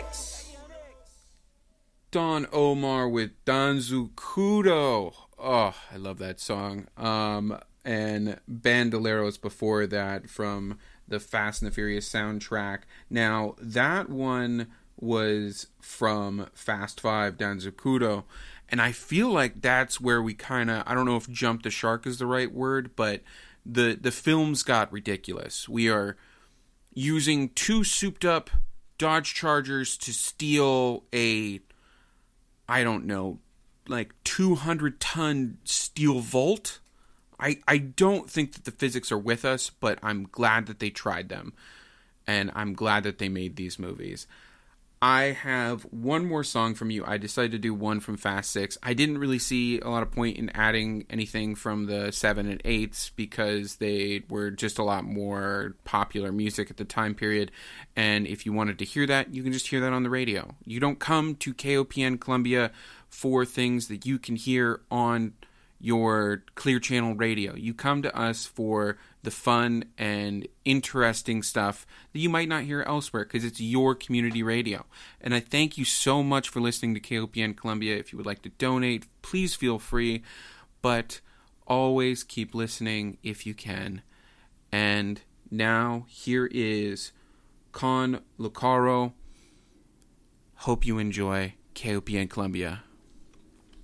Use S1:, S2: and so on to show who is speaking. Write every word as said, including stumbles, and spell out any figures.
S1: Don Omar with Danzu Kudo. Oh, I love that song. Um, and Bandoleros before that from the Fast and the Furious soundtrack. Now, that one was from Fast Five, Danzu Kudo. And I feel like that's where we kind of, I don't know if jump the shark is the right word, but the, the films got ridiculous. We are using two souped up Dodge Chargers to steal a, I don't know, like two hundred ton steel vault. I, I don't think that the physics are with us, but I'm glad that they tried them. And I'm glad that they made these movies. I have one more song from you. I decided to do one from Fast Six. I didn't really see a lot of point in adding anything from the seven and eights because they were just a lot more popular music at the time period. And if you wanted to hear that, you can just hear that on the radio. You don't come to K O P N Columbia for things that you can hear on your Clear Channel radio. You come to us for the fun and interesting stuff that you might not hear elsewhere because it's your community radio. And I thank you so much for listening to K O P N Columbia. If you would like to donate, please feel free, but always keep listening if you can. And now here is Con Lucaro. Hope you enjoy K O P N Columbia.